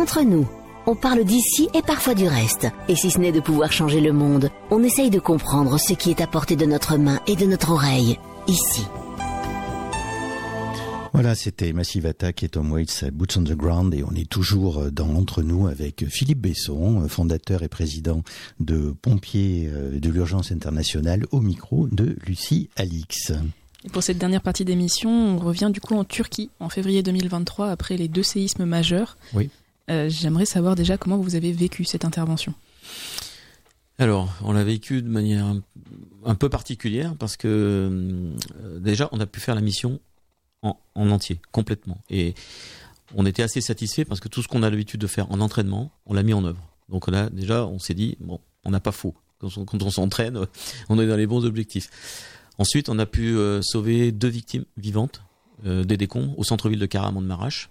Entre nous, on parle d'ici et parfois du reste. Et si ce n'est de pouvoir changer le monde, on essaye de comprendre ce qui est à portée de notre main et de notre oreille, ici. Voilà, c'était Massive Attack et Tom Waits, Boots on the Ground, et on est toujours dans Entre nous avec Philippe Besson, fondateur et président de Pompiers de l'Urgence Internationale, au micro de Lucie Alix. Et pour cette dernière partie d'émission, on revient du coup en Turquie en février 2023 après les 2 séismes majeurs. Oui. J'aimerais savoir déjà comment vous avez vécu cette intervention. Alors, on l'a vécu de manière un peu particulière parce que déjà, on a pu faire la mission en entier, complètement. Et on était assez satisfait parce que tout ce qu'on a l'habitude de faire en entraînement, on l'a mis en œuvre. Donc on s'est dit, bon, on n'a pas faux. Quand on s'entraîne, on est dans les bons objectifs. Ensuite, on a pu sauver 2 victimes vivantes des décombres au centre-ville de Kahramanmaraş.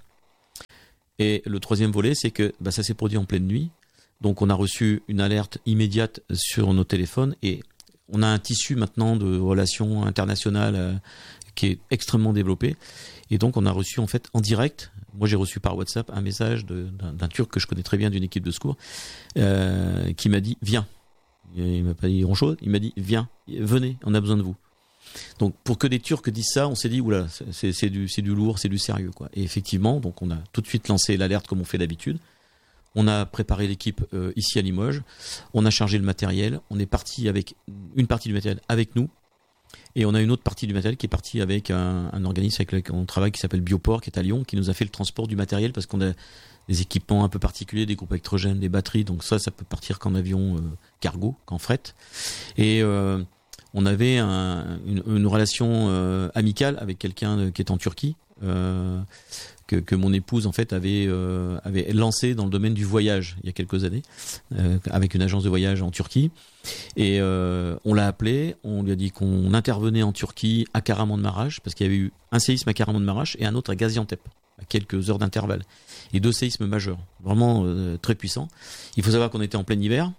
Et le troisième volet, c'est que ça s'est produit en pleine nuit. Donc on a reçu une alerte immédiate sur nos téléphones et on a un tissu maintenant de relations internationales qui est extrêmement développé. Et donc on a reçu en fait en direct, moi j'ai reçu par WhatsApp un message d'un Turc que je connais très bien d'une équipe de secours qui m'a dit viens. Il m'a pas dit grand chose, il m'a dit viens, venez, on a besoin de vous. Donc pour que des Turcs disent ça, on s'est dit oula, c'est du lourd, c'est du sérieux quoi. Et effectivement, donc on a tout de suite lancé l'alerte comme on fait d'habitude. On a préparé l'équipe ici à Limoges, on a chargé le matériel, on est parti avec une partie du matériel avec nous et on a une autre partie du matériel qui est partie avec un organisme avec lequel on travaille qui s'appelle Bioport qui est à Lyon, qui nous a fait le transport du matériel parce qu'on a des équipements un peu particuliers, des groupes électrogènes, des batteries, donc ça peut partir qu'en avion cargo, qu'en fret. Et on avait une relation amicale avec quelqu'un qui est en Turquie, que mon épouse en fait avait lancé dans le domaine du voyage il y a quelques années, avec une agence de voyage en Turquie. Et on l'a appelé, on lui a dit qu'on intervenait en Turquie à Kahramanmaraş, parce qu'il y avait eu un séisme à Kahramanmaraş et un autre à Gaziantep, à quelques heures d'intervalle. Et 2 séismes majeurs, vraiment très puissants. Il faut savoir qu'on était en plein hiver.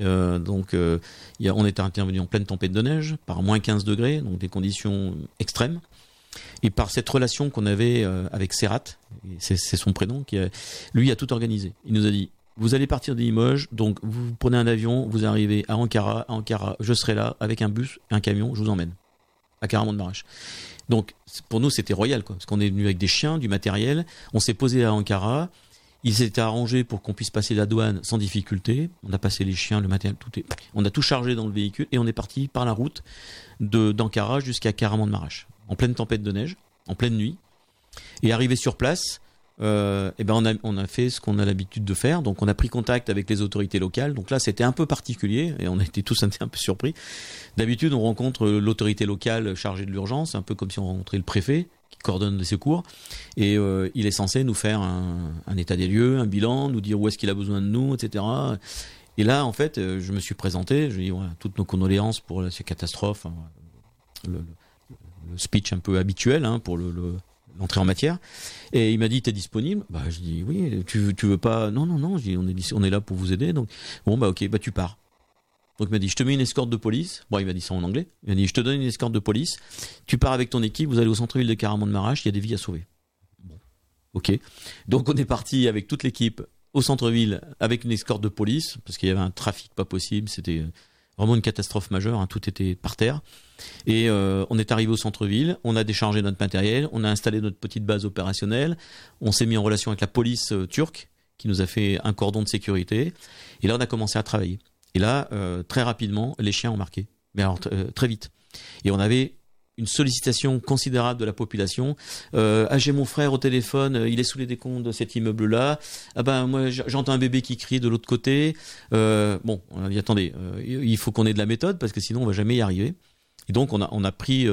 On était intervenu en pleine tempête de neige, par moins 15 degrés, donc des conditions extrêmes. Et par cette relation qu'on avait avec Serhat, c'est son prénom, lui a tout organisé. Il nous a dit, vous allez partir de Limoges, donc vous prenez un avion, vous arrivez à Ankara, je serai là avec un bus, un camion, je vous emmène à Kahramanmaraş. Donc pour nous c'était royal quoi, parce qu'on est venu avec des chiens, du matériel, on s'est posé à Ankara. Ils s'étaient arrangés pour qu'on puisse passer la douane sans difficulté. On a passé les chiens, le matériel, on a tout chargé dans le véhicule et on est parti par la route d'Ankara jusqu'à Kahramanmaraş, en pleine tempête de neige, en pleine nuit. Et arrivé sur place, on a fait ce qu'on a l'habitude de faire. Donc on a pris contact avec les autorités locales. Donc là c'était un peu particulier et on a été tous un peu surpris. D'habitude on rencontre l'autorité locale chargée de l'urgence, un peu comme si on rencontrait le préfet qui coordonne les secours, et il est censé nous faire un état des lieux, un bilan, nous dire où est-ce qu'il a besoin de nous, etc. Et là, en fait, je me suis présenté, je lui ai dit toutes nos condoléances pour ces catastrophes, le speech un peu habituel pour l'entrée en matière. Et il m'a dit, t'es disponible? Je dis oui. Tu veux pas? Non. Je dis, on est là pour vous aider. Donc ok, tu pars. Donc il m'a dit, je te mets une escorte de police. Bon, il m'a dit ça en anglais. Il m'a dit, je te donne une escorte de police. Tu pars avec ton équipe, vous allez au centre-ville de Kahramanmaraş, il y a des vies à sauver. Bon, ok. Donc on est parti avec toute l'équipe au centre-ville avec une escorte de police, parce qu'il y avait un trafic pas possible. C'était vraiment une catastrophe majeure, tout était par terre. Et on est arrivé au centre-ville, on a déchargé notre matériel, on a installé notre petite base opérationnelle, on s'est mis en relation avec la police turque, qui nous a fait un cordon de sécurité. Et là, on a commencé à travailler. Et là, très rapidement, les chiens ont marqué. Mais alors, très vite. Et on avait une sollicitation considérable de la population. J'ai mon frère au téléphone, il est sous les décombres de cet immeuble-là. Moi, j'entends un bébé qui crie de l'autre côté. On a dit, attendez, il faut qu'on ait de la méthode, parce que sinon, on va jamais y arriver. Et donc, on a pris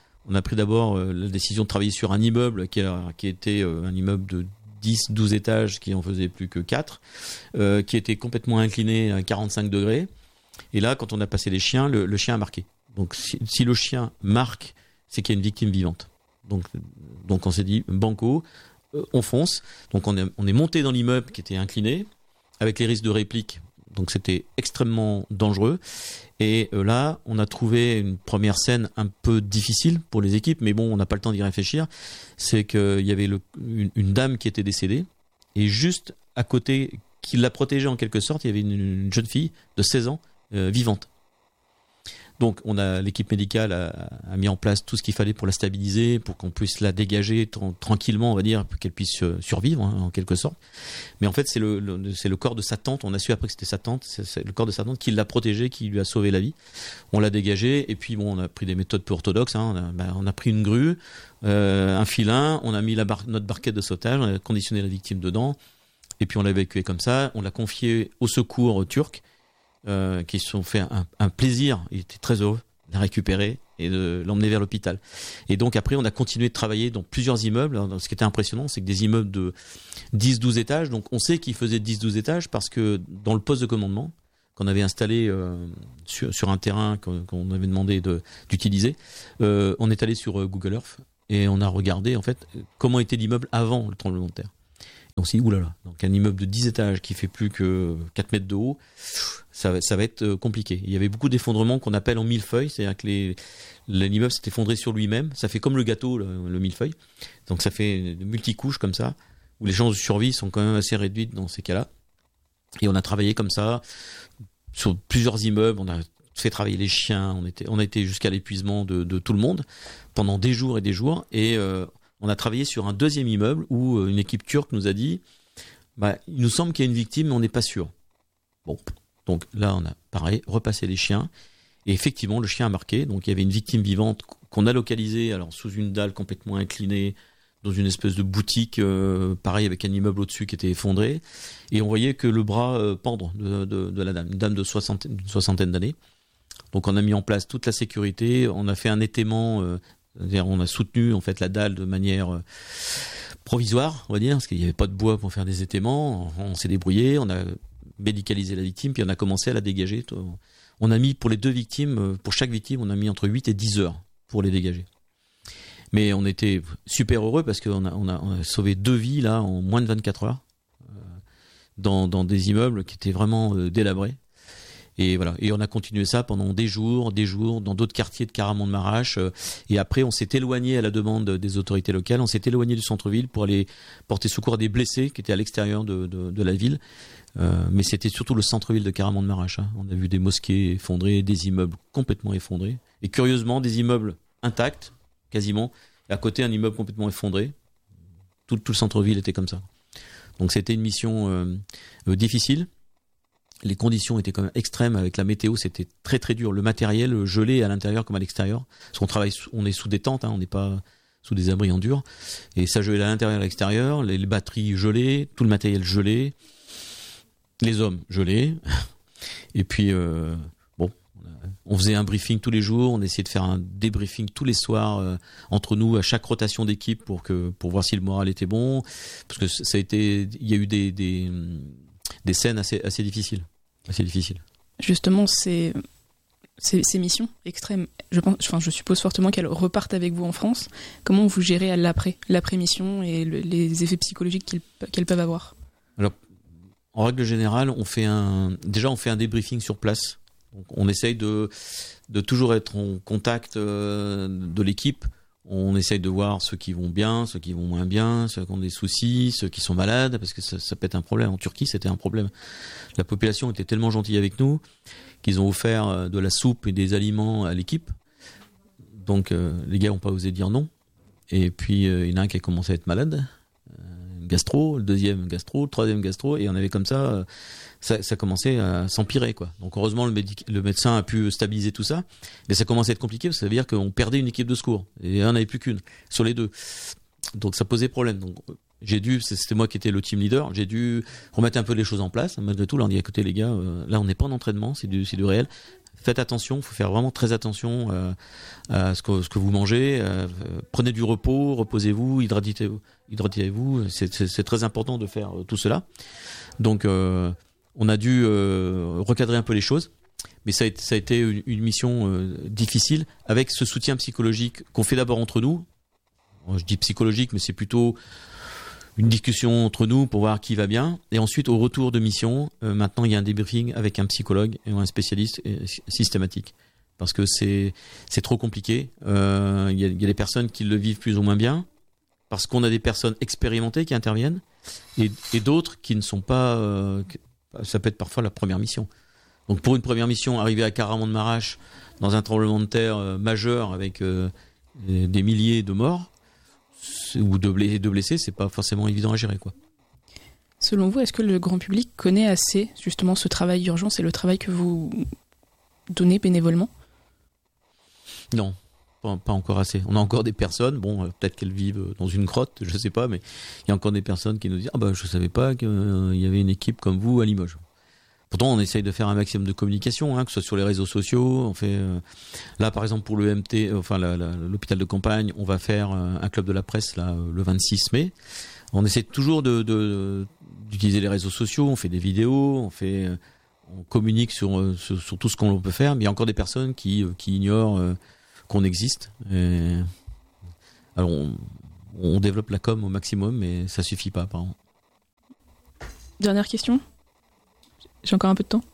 d'abord la décision de travailler sur un immeuble qui était un immeuble de 10-12 étages qui en faisait plus que 4, qui était complètement incliné à 45 degrés. Et là, quand on a passé les chiens, le chien a marqué. Donc si le chien marque, c'est qu'il y a une victime vivante. Donc on s'est dit, banco, on fonce. Donc on est monté dans l'immeuble qui était incliné, avec les risques de réplique. Donc c'était extrêmement dangereux. Et là, on a trouvé une première scène un peu difficile pour les équipes, mais bon, on n'a pas le temps d'y réfléchir. C'est qu'il y avait une dame qui était décédée, Et juste à côté, qui l'a protégée en quelque sorte, il y avait une jeune fille de 16 ans vivante. Donc l'équipe médicale a mis en place tout ce qu'il fallait pour la stabiliser, pour qu'on puisse la dégager tranquillement, on va dire, pour qu'elle puisse survivre, hein, en quelque sorte. Mais en fait, c'est le corps de sa tante. On a su après que c'était sa tante. C'est le corps de sa tante qui l'a protégée, qui lui a sauvé la vie. On l'a dégagée et puis bon, on a pris des méthodes peu orthodoxes. Hein. On a pris une grue, un filin, on a mis notre barquette de sauvetage, on a conditionné la victime dedans et puis on l'a évacuée comme ça. On l'a confiée au secours turc. Qui se sont fait un plaisir, ils étaient très heureux de la récupérer et de l'emmener vers l'hôpital. Et donc après, on a continué de travailler dans plusieurs immeubles. Alors, ce qui était impressionnant, c'est que des immeubles de 10-12 étages, donc on sait qu'ils faisaient 10-12 étages parce que dans le poste de commandement qu'on avait installé sur un terrain qu'on avait demandé d'utiliser, on est allé sur Google Earth et on a regardé en fait comment était l'immeuble avant le tremblement de terre. On s'est dit, oulala, donc un immeuble de 10 étages qui fait plus que 4 mètres de haut, ça va être compliqué. Il y avait beaucoup d'effondrements qu'on appelle en millefeuille, c'est-à-dire que l'immeuble s'est effondré sur lui-même, ça fait comme le gâteau, le millefeuille, donc ça fait de multicouches comme ça, où les chances de survie sont quand même assez réduites dans ces cas-là. Et on a travaillé comme ça, sur plusieurs immeubles, on a fait travailler les chiens, on a été jusqu'à l'épuisement de tout le monde, pendant des jours et des jours, et on a travaillé sur un deuxième immeuble où une équipe turque nous a dit il nous semble qu'il y a une victime, mais on n'est pas sûr. Bon, donc là, on a pareil, repassé les chiens. Et effectivement, le chien a marqué. Donc il y avait une victime vivante qu'on a localisée sous une dalle complètement inclinée, dans une espèce de boutique, pareil, avec un immeuble au-dessus qui était effondré. Et on voyait que le bras pendre de la dame, une dame d'une soixantaine d'années. Donc on a mis en place toute la sécurité. On a fait un étaiement. On a soutenu en fait la dalle de manière provisoire, on va dire, parce qu'il n'y avait pas de bois pour faire des étaiements. On s'est débrouillé, on a médicalisé la victime, puis on a commencé à la dégager. On a mis pour les deux victimes, pour chaque victime, on a mis entre 8 et 10 heures pour les dégager. Mais on était super heureux parce qu'on a sauvé 2 vies là en moins de 24 heures dans des immeubles qui étaient vraiment délabrés. Et voilà. Et on a continué ça pendant des jours, dans d'autres quartiers de Kahramanmaraş. Et après, on s'est éloigné à la demande des autorités locales. On s'est éloigné du centre-ville pour aller porter secours à des blessés qui étaient à l'extérieur de la ville. Mais c'était surtout le centre-ville de Kahramanmaraş. Hein. On a vu des mosquées effondrées, des immeubles complètement effondrés. Et curieusement, des immeubles intacts, quasiment. Et à côté, un immeuble complètement effondré. Tout le centre-ville était comme ça. Donc c'était une mission difficile. Les conditions étaient quand même extrêmes avec la météo, c'était très très dur. Le matériel gelé à l'intérieur comme à l'extérieur. Parce on est sous des tentes, hein, on n'est pas sous des abris en dur. Et ça gelait à l'intérieur et à l'extérieur, les batteries gelées, tout le matériel gelé, les hommes gelés. Et puis, on faisait un briefing tous les jours, on essayait de faire un débriefing tous les soirs entre nous à chaque rotation d'équipe pour voir si le moral était bon. Parce que il y a eu des scènes assez difficiles. Justement, ces missions extrêmes, je suppose fortement qu'elles repartent avec vous en France. Comment vous gérez à l'après-mission et les effets psychologiques qu'elles peuvent avoir? Alors, en règle générale, on fait un débriefing sur place. Donc, on essaye de toujours être en contact de l'équipe. On essaye de voir ceux qui vont bien, ceux qui vont moins bien, ceux qui ont des soucis, ceux qui sont malades, parce que ça peut être un problème. En Turquie, c'était un problème. La population était tellement gentille avec nous qu'ils ont offert de la soupe et des aliments à l'équipe. Donc les gars n'ont pas osé dire non. Et puis il y en a un qui a commencé à être malade, gastro, le deuxième gastro, le troisième gastro, et on avait comme ça... Ça commençait à s'empirer, quoi. Donc heureusement le médecin a pu stabiliser tout ça, mais ça commençait à être compliqué parce que ça veut dire qu'on perdait une équipe de secours et on n'avait plus qu'une sur les deux. Donc ça posait problème. Donc c'était moi qui étais le team leader, j'ai dû remettre un peu les choses en place. Malgré tout, là on dit écoutez les gars, là on n'est pas en entraînement, c'est du réel. Faites attention, il faut faire vraiment très attention à ce que vous mangez. Prenez du repos, reposez-vous, hydratez-vous. C'est très important de faire tout cela. Donc on a dû recadrer un peu les choses, mais ça a été une mission difficile, avec ce soutien psychologique qu'on fait d'abord entre nous. Je dis psychologique, mais c'est plutôt une discussion entre nous pour voir qui va bien. Et ensuite, au retour de mission, maintenant il y a un débriefing avec un psychologue et un spécialiste systématique. Parce que c'est trop compliqué. Il y a des personnes qui le vivent plus ou moins bien, parce qu'on a des personnes expérimentées qui interviennent. et d'autres qui ne sont pas. Ça peut être parfois la première mission. Donc pour une première mission, arriver à Kahraman-Maraş dans un tremblement de terre majeur avec des milliers de morts ou de blessés, c'est pas forcément évident à gérer, quoi. Selon vous, est-ce que le grand public connaît assez justement ce travail d'urgence et le travail que vous donnez bénévolement ? Non, pas encore assez. On a encore des personnes, peut-être qu'elles vivent dans une grotte, je sais pas, mais il y a encore des personnes qui nous disent je savais pas qu'il y avait une équipe comme vous à Limoges. Pourtant, on essaye de faire un maximum de communication, que ce soit sur les réseaux sociaux. On fait là, par exemple, pour le MT, l'hôpital de campagne, on va faire un club de la presse là le 26 mai. On essaie toujours d'utiliser les réseaux sociaux. On fait des vidéos, on communique sur tout ce qu'on peut faire. Mais il y a encore des personnes qui ignorent qu'on existe. Alors, on développe la com au maximum, mais ça suffit pas, apparemment. Dernière question. J'ai encore un peu de temps.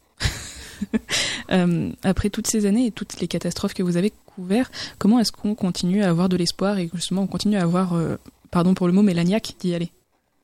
Après toutes ces années et toutes les catastrophes que vous avez couvertes, comment est-ce qu'on continue à avoir de l'espoir et justement on continue à avoir, pardon pour le mot, mais la niaque d'y aller ?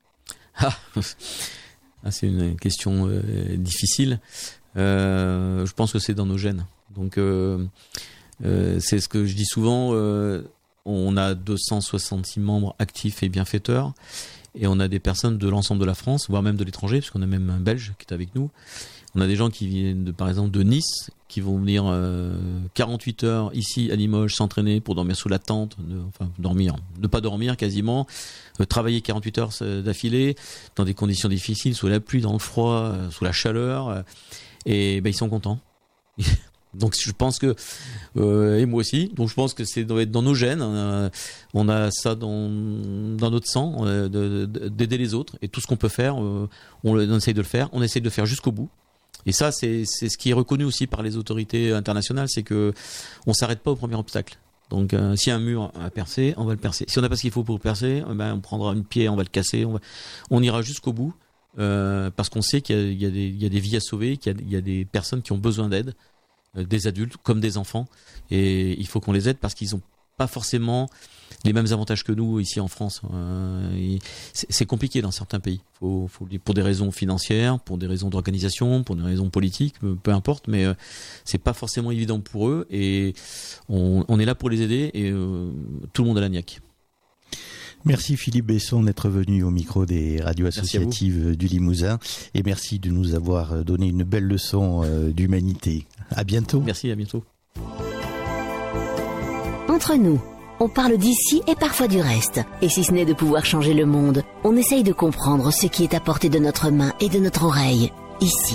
C'est une question difficile. Je pense que c'est dans nos gènes. Donc c'est ce que je dis souvent. On a 266 membres actifs et bienfaiteurs. Et on a des personnes de l'ensemble de la France, voire même de l'étranger, parce qu'on a même un Belge qui est avec nous. On a des gens qui viennent, par exemple, de Nice, qui vont venir 48 heures ici à Limoges s'entraîner pour dormir sous la tente, ne pas dormir quasiment, travailler 48 heures d'affilée, dans des conditions difficiles, sous la pluie, dans le froid, sous la chaleur, et ils sont contents. Donc je pense que et moi aussi, donc je pense que c'est doit être dans nos gènes. On a ça dans notre sang, d'aider les autres, et tout ce qu'on peut faire, on essaye de le faire. On essaye de le faire jusqu'au bout. Et ça, c'est ce qui est reconnu aussi par les autorités internationales, c'est que on s'arrête pas au premier obstacle. Donc si un mur a percé, on va le percer. Si on n'a pas ce qu'il faut pour le percer, on prendra une pierre, on va le casser, on ira jusqu'au bout, parce qu'on sait qu'il y a des vies à sauver, qu'il y a des personnes qui ont besoin d'aide. Des adultes comme des enfants, et il faut qu'on les aide parce qu'ils n'ont pas forcément les mêmes avantages que nous ici en France. C'est compliqué dans certains pays, pour des raisons financières, pour des raisons d'organisation, pour des raisons politiques, peu importe, mais c'est pas forcément évident pour eux, et on est là pour les aider, et tout le monde a la niaque. Merci Philippe Besson d'être venu au micro des radios associatives du Limousin, et merci de nous avoir donné une belle leçon d'humanité. À bientôt. Merci, à bientôt. Entre nous, on parle d'ici et parfois du reste. Et si ce n'est de pouvoir changer le monde, on essaye de comprendre ce qui est à portée de notre main et de notre oreille, ici.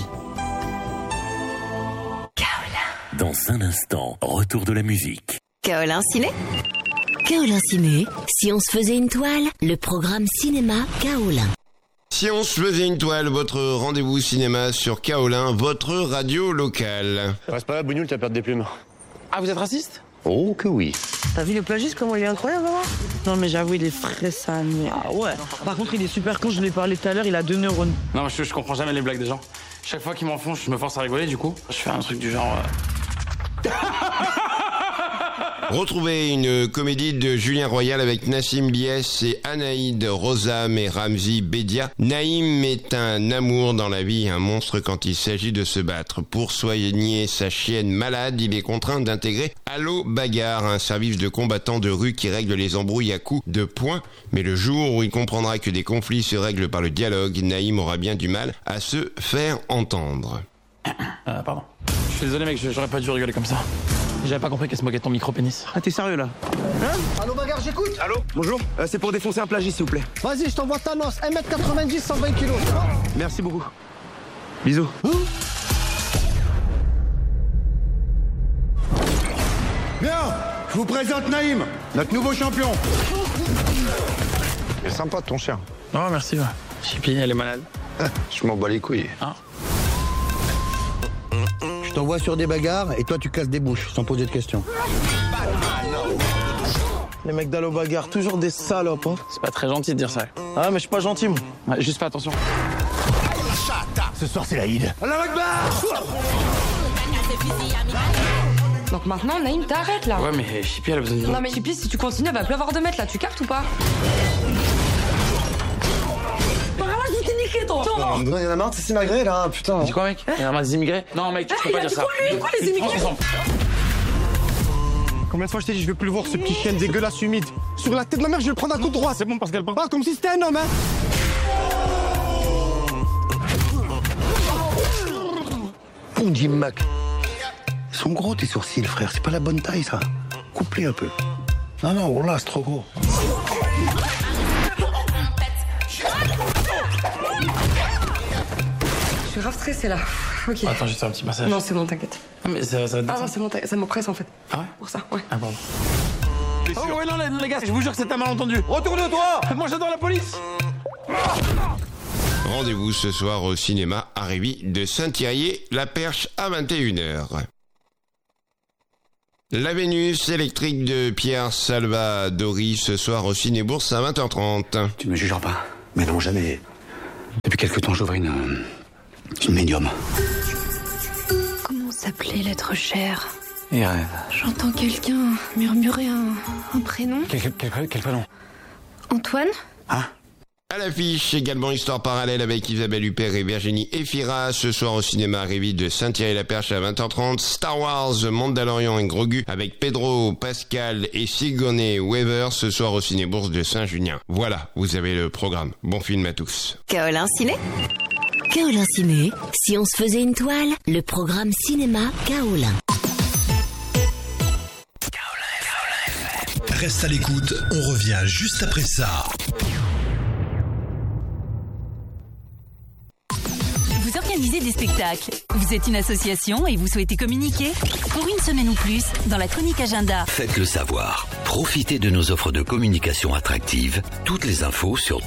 Kaolin. Dans un instant, retour de la musique. Kaolin Ciné. Kaolin Ciné, si on se faisait une toile, le programme cinéma Kaolin. Si on se faisait une toile, votre rendez-vous cinéma sur Kaolin, votre radio locale. Reste pas là, Bougnoul, t'as perdu des plumes. Ah, vous êtes raciste ? Oh que oui. T'as vu le plagiste, comment il est incroyable, là ? Non, mais j'avoue, il est frais, ça. Mais... Ah ouais. Par contre, il est super con, je lui ai parlé tout à l'heure, il a 2 neurones. Non, je comprends jamais les blagues des gens. Chaque fois qu'ils m'enfoncent, je me force à rigoler, du coup. Je fais un truc du genre... Retrouvez une comédie de Julien Royal avec Nassim Bies et Anaïd Rosam et Ramzi Bedia. Naïm est un amour dans la vie, un monstre quand il s'agit de se battre. Pour soigner sa chienne malade, il est contraint d'intégrer Allo Bagarre, un service de combattants de rue qui règle les embrouilles à coups de poing. Mais le jour où il comprendra que des conflits se règlent par le dialogue, Naïm aura bien du mal à se faire entendre. Pardon. Je suis désolé mec, j'aurais pas dû rigoler comme ça. J'avais pas compris qu'elle se moquait de ton micro-pénis. Ah, t'es sérieux, là ? Hein ? Allô, Bagarre, j'écoute ? Allô ? Bonjour, c'est pour défoncer un plagiste, s'il vous plaît. Vas-y, je t'envoie Thanos, 1m90, 120 kg. Merci beaucoup. Bisous. Bien, je vous présente Naïm, notre nouveau champion. Il est sympa, ton chien. Oh, merci, ouais. Chippy, elle est malade. Je m'en bats les couilles. Hein ? Je t'envoie sur des bagarres et toi tu casses des bouches sans poser de questions. Les mecs d'Allo Bagarre, toujours des salopes, hein. C'est pas très gentil de dire ça. Ah, mais je suis pas gentil, moi. Ouais, juste fais attention. Ce soir c'est l'Aïd. Allah Akbar. Donc maintenant, Naïm, t'arrêtes là. Ouais, mais Chippy, elle a besoin de... Non, mais Chippy, si tu continues, elle va pleuvoir de mètres là, tu captes ou pas ? Il y en a marre de ces immigrés là, putain. Tu dis quoi, mec? Il y en a marre des immigrés? Non, mec, tu peux pas dire ça. Quoi, les immigrés? Combien de fois je t'ai dit, je veux plus le voir, ce petit chien dégueulasse humide. Sur la tête de ma mère, je vais le prendre à coup droit, c'est bon parce qu'elle parle pas comme si c'était un homme, hein. Bon, Jim Mac. Ils sont gros tes sourcils, frère, c'est pas la bonne taille ça. Coupe-les un peu. Non, non, oh là, c'est trop gros. Je suis grave stressée là. Ok. Attends, je vais te faire un petit massage. Non, c'est bon, t'inquiète. Ah, mais ça va te Ah non, c'est bon, ça m'oppresse en fait. Ah ouais? Pour ça, ouais. Ah, pardon. Oh, ouais, non, les gars, je vous jure que c'est un malentendu. Retourne-toi! Moi, j'adore la police! Rendez-vous ce soir au cinéma à Révis de Saint-Thirier-la-Perche à 21h. La Vénus électrique de Pierre Salvadori ce soir au Ciné-Bourse à 20h30. Tu me jugeras pas. Mais non, jamais. Depuis quelque temps, j'ouvre une médium. Comment s'appelait l'être cher? Et rêve. J'entends quelqu'un murmurer un prénom. Quel prénom? Antoine? Ah. À l'affiche, également Histoire parallèle avec Isabelle Huppert et Virginie Efira. Ce soir au cinéma Révis de Saint-Thierry-la-Perche à 20h30. Star Wars, Mandalorian et Grogu avec Pedro Pascal et Sigourney Weaver. Ce soir au Ciné-Bourse de Saint-Junien. Voilà, vous avez le programme. Bon film à tous. Kaolin Ciné. Kaolin Ciné. Si on se faisait une toile, le programme cinéma Kaolin. Reste à l'écoute, on revient juste après ça. Vous organisez des spectacles, vous êtes une association et vous souhaitez communiquer? Pour une semaine ou plus, dans la chronique agenda. Faites-le savoir. Profitez de nos offres de communication attractives. Toutes les infos sur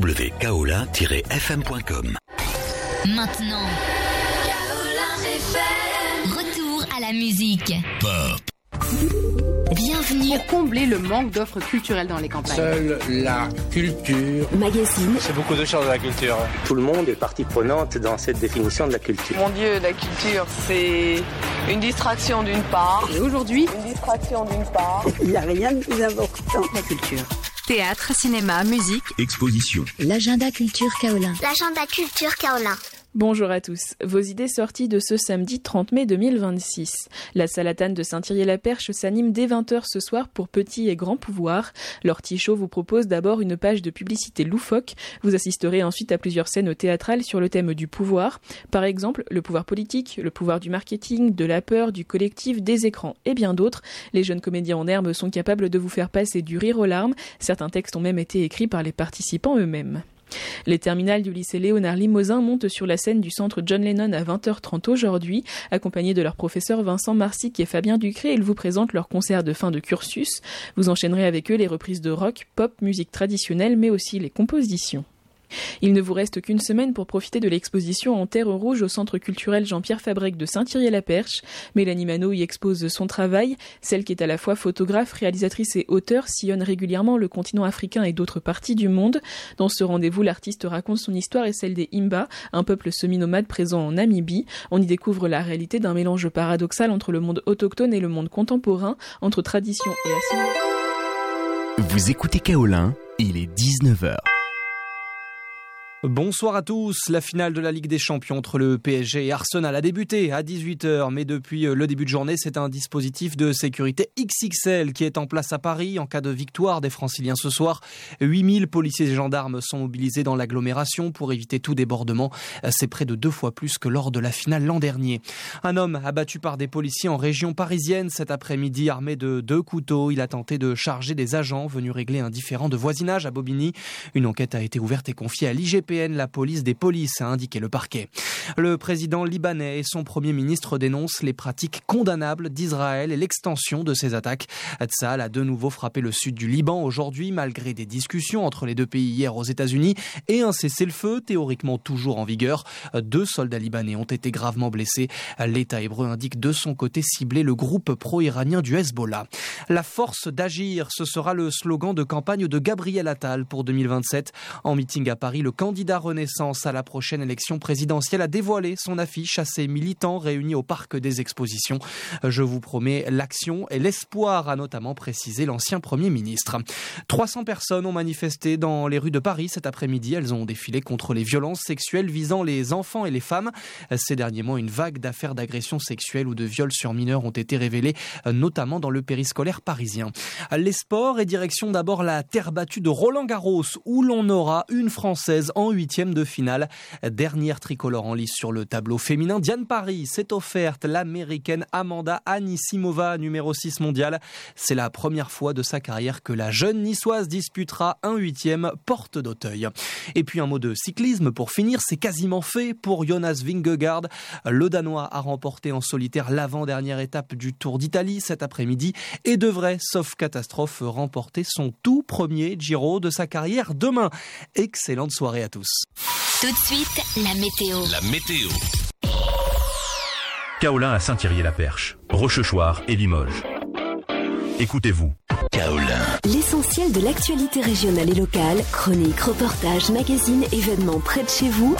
www.kaolin-fm.com. Maintenant, Kaolin FM. Retour à la musique. Pop. Bienvenue. Pour combler le manque d'offres culturelles dans les campagnes. Seule la culture. Magazine. C'est beaucoup de choses de la culture. Tout le monde est partie prenante dans cette définition de la culture. Mon Dieu, la culture, c'est une distraction d'une part. Et aujourd'hui, une distraction d'une part. Il n'y a rien de plus important que la culture. Théâtre, cinéma, musique. Exposition. L'agenda culture Kaolin. L'agenda culture Kaolin. Bonjour à tous. Vos idées sorties de ce samedi 30 mai 2026. La Salatane de Saint-Thierry-la-Perche s'anime dès 20h ce soir pour petits et grands pouvoirs. L'Ortichaut vous propose d'abord une page de publicité loufoque. Vous assisterez ensuite à plusieurs scènes théâtrales sur le thème du pouvoir. Par exemple, le pouvoir politique, le pouvoir du marketing, de la peur, du collectif, des écrans et bien d'autres. Les jeunes comédiens en herbe sont capables de vous faire passer du rire aux larmes. Certains textes ont même été écrits par les participants eux-mêmes. Les terminales du lycée Léonard Limousin montent sur la scène du centre John Lennon à 20h30 aujourd'hui. Accompagnés de leur professeur Vincent Marsic et Fabien Ducré, ils vous présentent leur concert de fin de cursus. Vous enchaînerez avec eux les reprises de rock, pop, musique traditionnelle, mais aussi les compositions. Il ne vous reste qu'une semaine pour profiter de l'exposition en terre rouge au centre culturel Jean-Pierre Fabrec de Saint-Thierry-la-Perche. Mélanie Manot y expose son travail. Celle qui est à la fois photographe, réalisatrice et auteure sillonne régulièrement le continent africain et d'autres parties du monde. Dans ce rendez-vous, l'artiste raconte son histoire et celle des Imba, un peuple semi-nomade présent en Namibie. On y découvre la réalité d'un mélange paradoxal entre le monde autochtone et le monde contemporain, entre tradition et assimilation. Vous écoutez Kaolin, il est 19h. Bonsoir à tous. La finale de la Ligue des Champions entre le PSG et Arsenal a débuté à 18h. Mais depuis le début de journée, c'est un dispositif de sécurité XXL qui est en place à Paris. En cas de victoire des Franciliens ce soir, 8000 policiers et gendarmes sont mobilisés dans l'agglomération pour éviter tout débordement. C'est près de 2 fois plus que lors de la finale l'an dernier. Un homme abattu par des policiers en région parisienne cet après-midi armé de 2 couteaux. Il a tenté de charger des agents venus régler un différend de voisinage à Bobigny. Une enquête a été ouverte et confiée à l'IGPN. La police des polices, a indiqué le parquet. Le président libanais et son premier ministre dénoncent les pratiques condamnables d'Israël et l'extension de ces attaques. Tzahal a de nouveau frappé le sud du Liban aujourd'hui, malgré des discussions entre les deux pays hier aux États-Unis et un cessez-le-feu théoriquement toujours en vigueur. 2 soldats libanais ont été gravement blessés. L'État hébreu indique de son côté cibler le groupe pro-iranien du Hezbollah. La force d'agir, ce sera le slogan de campagne de Gabriel Attal pour 2027. En meeting à Paris, le candidat candidat Renaissance à la prochaine élection présidentielle, a dévoilé son affiche à ses militants réunis au Parc des Expositions. Je vous promets l'action et l'espoir, a notamment précisé l'ancien Premier ministre. 300 personnes ont manifesté dans les rues de Paris cet après-midi. Elles ont défilé contre les violences sexuelles visant les enfants et les femmes. Ces derniers mois, une vague d'affaires d'agression sexuelle ou de viols sur mineurs ont été révélées, notamment dans le périscolaire parisien. Les sports et direction d'abord la terre battue de Roland-Garros, où l'on aura une Française en 8e de finale. Dernière tricolore en lice sur le tableau féminin, Diane Paris s'est offerte l'américaine Amanda Anisimova, numéro 6 mondial. C'est la première fois de sa carrière que la jeune niçoise disputera un 8e porte d'Auteuil. Et puis un mot de cyclisme pour finir, c'est quasiment fait pour Jonas Vingegaard. Le Danois a remporté en solitaire l'avant-dernière étape du Tour d'Italie cet après-midi et devrait, sauf catastrophe, remporter son tout premier Giro de sa carrière demain. Excellente soirée à tous. Tout de suite, la météo. La météo. Kaolin à Saint-Thierry-la-Perche, Rochechouart et Limoges. Écoutez-vous. Kaolin. L'essentiel de l'actualité régionale et locale, chroniques, reportages, magazines, événements près de chez vous,